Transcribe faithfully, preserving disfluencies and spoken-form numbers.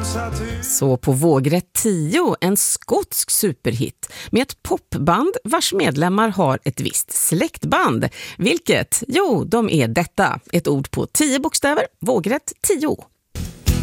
Så på vågrätt tio, en skotsk superhit med ett popband vars medlemmar har ett visst släktband. Vilket? Jo, de är detta. Ett ord på tio bokstäver, vågrätt tio.